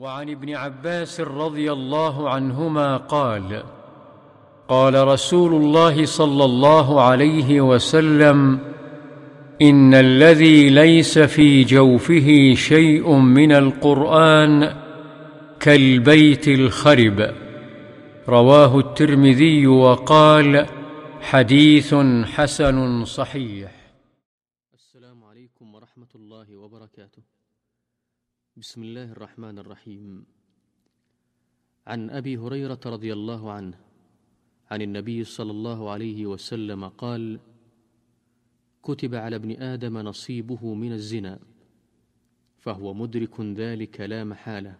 وعن ابن عباس رضي الله عنهما قال: قال رسول الله صلى الله عليه وسلم: إن الذي ليس في جوفه شيء من القرآن كالبيت الخرب. رواه الترمذي وقال: حديث حسن صحيح. السلام عليكم ورحمة الله وبركاته. بسم الله الرحمن الرحيم. عن أبي هريرة رضي الله عنه عن النبي صلى الله عليه وسلم قال: كتب على ابن آدم نصيبه من الزنا فهو مدرك ذلك لا محالة.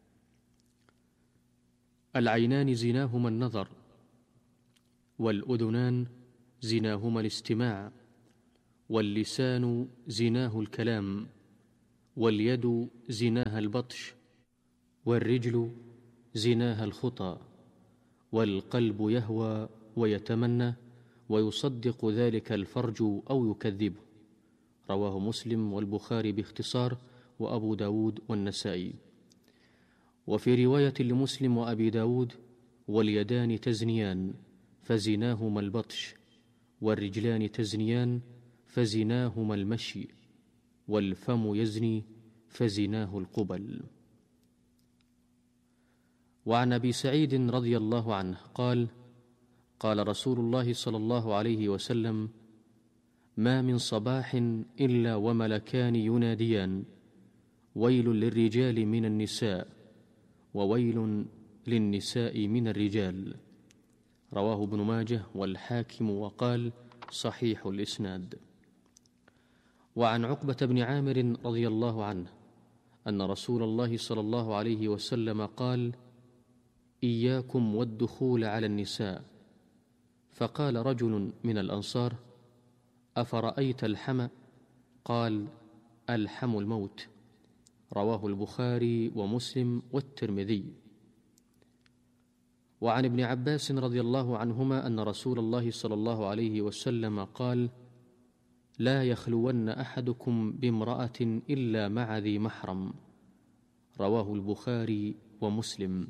العينان زناهما النظر، والأذنان زناهما الاستماع، واللسان زناه الكلام، واليد زناها البطش، والرجل زناها الخطى، والقلب يهوى ويتمنى ويصدق ذلك الفرج أو يكذبه. رواه مسلم والبخاري باختصار، وأبو داود والنسائي. وفي رواية لمسلم وأبي داود: واليدان تزنيان فزناهما البطش، والرجلان تزنيان فزناهما المشي، والفم يزني فزناه القبل. وعن أبي سعيد رضي الله عنه قال: قال رسول الله صلى الله عليه وسلم: ما من صباح إلا وملكان يناديان: ويل للرجال من النساء، وويل للنساء من الرجال. رواه ابن ماجه والحاكم وقال: صحيح الإسناد. وعن عقبة بن عامر رضي الله عنه أن رسول الله صلى الله عليه وسلم قال: إياكم والدخول على النساء. فقال رجل من الأنصار: أفرأيت الحم؟ قال: الحم الموت. رواه البخاري ومسلم والترمذي. وعن ابن عباس رضي الله عنهما أن رسول الله صلى الله عليه وسلم قال: لا يخلون أحدكم بامرأة إلا مع ذي محرم. رواه البخاري ومسلم.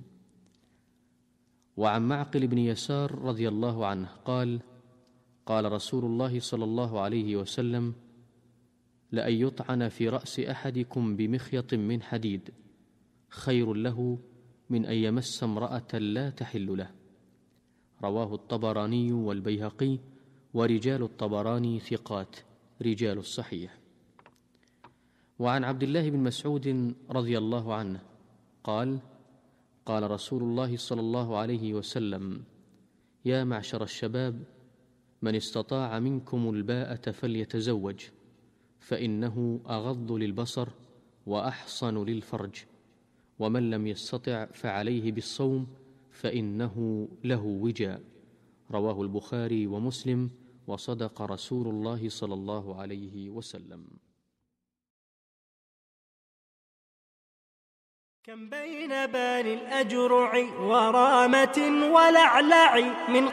وعن معقل بن يسار رضي الله عنه قال: قال رسول الله صلى الله عليه وسلم: لأن يطعن في رأس أحدكم بمخيط من حديد خير له من أن يمس امرأة لا تحل له. رواه الطبراني والبيهقي، ورجال الطبراني ثقات رجال الصحيح. وعن عبد الله بن مسعود رضي الله عنه قال: قال رسول الله صلى الله عليه وسلم: يا معشر الشباب، من استطاع منكم الباءة فليتزوج، فإنه أغض للبصر وأحصن للفرج، ومن لم يستطع فعليه بالصوم فإنه له وجاء. رواه البخاري ومسلم، وصدق رسول الله صلى الله عليه وسلم. كم بين بان الأجرع ورامة ولعلع من